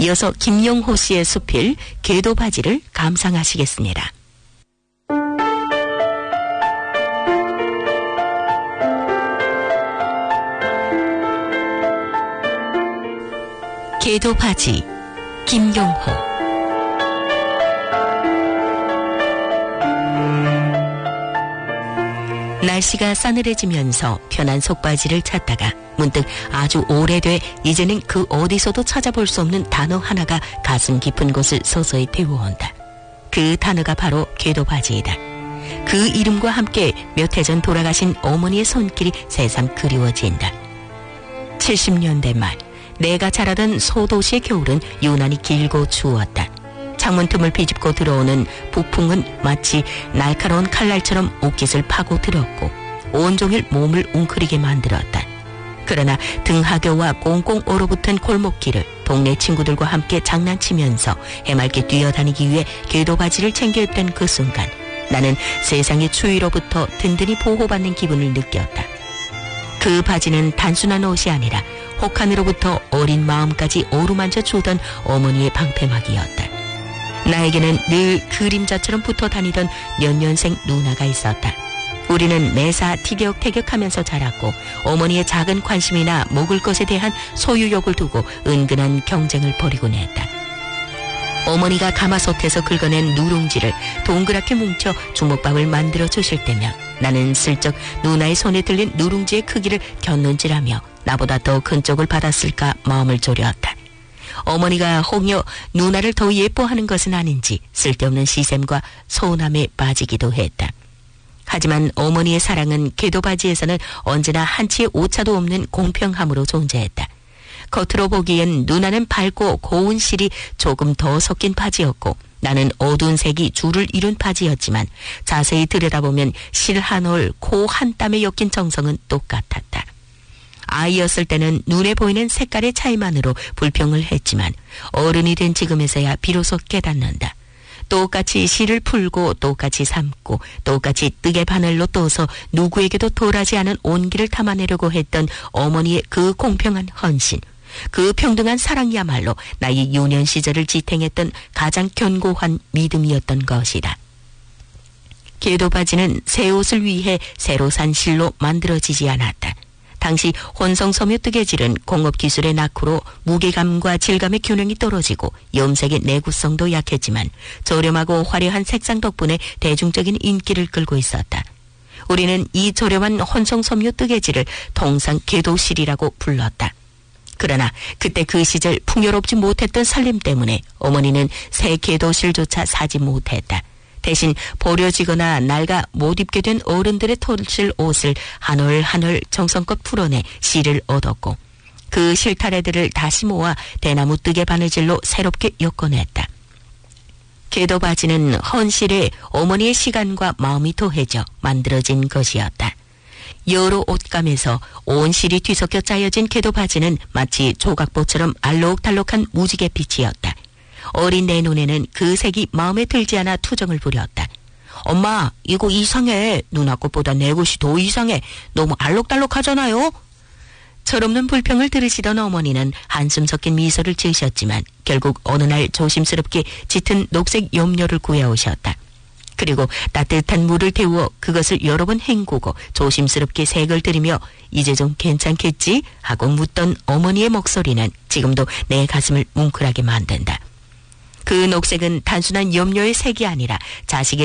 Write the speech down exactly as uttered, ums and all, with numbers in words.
이어서 김용호 씨의 수필 궤도 바지를 감상하시겠습니다. 궤도 바지, 김용호. 날씨가 싸늘해지면서 편한 속바지를 찾다가 문득 아주 오래돼 이제는 그 어디서도 찾아볼 수 없는 단어 하나가 가슴 깊은 곳을 서서히 태워온다. 그 단어가 바로 궤도 바지이다. 그 이름과 함께 몇 해 전 돌아가신 어머니의 손길이 새삼 그리워진다. 칠십 년대 말 내가 자라던 소도시의 겨울은 유난히 길고 추웠다. 창문 틈을 비집고 들어오는 북풍은 마치 날카로운 칼날처럼 옷깃을 파고 들었고 온종일 몸을 웅크리게 만들었다. 그러나 등하교와 꽁꽁 얼어붙은 골목길을 동네 친구들과 함께 장난치면서 해맑게 뛰어다니기 위해 궤도 바지를 챙겨 입던 그 순간 나는 세상의 추위로부터 든든히 보호받는 기분을 느꼈다. 그 바지는 단순한 옷이 아니라 혹한으로부터 어린 마음까지 어루만져 주던 어머니의 방패막이었다. 나에게는 늘 그림자처럼 붙어 다니던 몇 년생 누나가 있었다. 우리는 매사 티격태격하면서 자랐고 어머니의 작은 관심이나 먹을 것에 대한 소유욕을 두고 은근한 경쟁을 벌이곤 했다. 어머니가 가마솥에서 긁어낸 누룽지를 동그랗게 뭉쳐 주먹밥을 만들어 주실 때면 나는 슬쩍 누나의 손에 들린 누룽지의 크기를 곁눈질하며 나보다 더 큰 쪽을 받았을까 마음을 졸였다. 어머니가 혹여 누나를 더 예뻐하는 것은 아닌지 쓸데없는 시샘과 소남에 빠지기도 했다. 하지만 어머니의 사랑은 궤도 바지에서는 언제나 한치의 오차도 없는 공평함으로 존재했다. 겉으로 보기엔 누나는 밝고 고운 실이 조금 더 섞인 바지였고 나는 어두운 색이 줄을 이룬 바지였지만 자세히 들여다보면 실 한 올, 코 한 땀에 엮인 정성은 똑같았다. 아이였을 때는 눈에 보이는 색깔의 차이만으로 불평을 했지만 어른이 된 지금에서야 비로소 깨닫는다. 똑같이 실을 풀고 똑같이 삶고 똑같이 뜨개 바늘로 떠서 누구에게도 덜하지 않은 온기를 담아내려고 했던 어머니의 그 공평한 헌신, 그 평등한 사랑이야말로 나의 유년 시절을 지탱했던 가장 견고한 믿음이었던 것이다. 궤도 바지는 새 옷을 위해 새로 산 실로 만들어지지 않았다. 당시 혼성섬유 뜨개질은 공업기술의 낙후로 무게감과 질감의 균형이 떨어지고 염색의 내구성도 약했지만 저렴하고 화려한 색상 덕분에 대중적인 인기를 끌고 있었다. 우리는 이 저렴한 혼성섬유 뜨개질을 통상 궤도실이라고 불렀다. 그러나 그때 그 시절 풍요롭지 못했던 살림 때문에 어머니는 새 궤도실조차 사지 못했다. 대신 버려지거나 낡아 못 입게 된 어른들의 털실 옷을 한 올 한 올 정성껏 풀어내 실을 얻었고 그 실타래들을 다시 모아 대나무 뜨개 바느질로 새롭게 엮어냈다. 궤도 바지는 헌실에 어머니의 시간과 마음이 더해져 만들어진 것이었다. 여러 옷감에서 온 실이 뒤섞여 짜여진 궤도 바지는 마치 조각보처럼 알록달록한 무지개 빛이었다. 어린 내 눈에는 그 색이 마음에 들지 않아 투정을 부렸다. 엄마, 이거 이상해. 누나 것보다 내 것이 더 이상해. 너무 알록달록하잖아요. 철없는 불평을 들으시던 어머니는 한숨 섞인 미소를 지으셨지만 결국 어느 날 조심스럽게 짙은 녹색 염료를 구해오셨다. 그리고 따뜻한 물을 데우어 그것을 여러 번 헹구고 조심스럽게 색을 들이며 이제 좀 괜찮겠지? 하고 묻던 어머니의 목소리는 지금도 내 가슴을 뭉클하게 만든다. 그 녹색은 단순한 염료의 색이 아니라 자식의